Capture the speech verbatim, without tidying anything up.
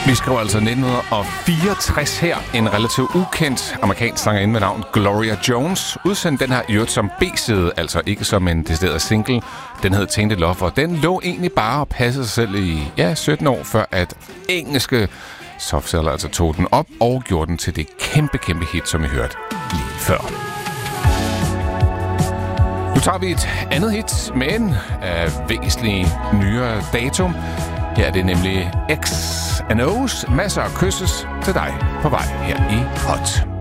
Vi skriver altså nitten fireogtres her. En relativt ukendt amerikansk sangerinde med navn Gloria Jones udsendte den her i øvrigt som B-side, altså ikke som en decideret single. Den hed Tainted Love, og den lå egentlig bare og passede sig selv i ja, sytten år, før at engelske Softcell altså tog den op og gjorde den til det kæmpe, kæmpe hit, som I hørte lige før. Nu tager vi et andet hit, men af væsentlig nyere datum. Her er det nemlig X and O's. Masser af kysses til dig på vej her i Hot.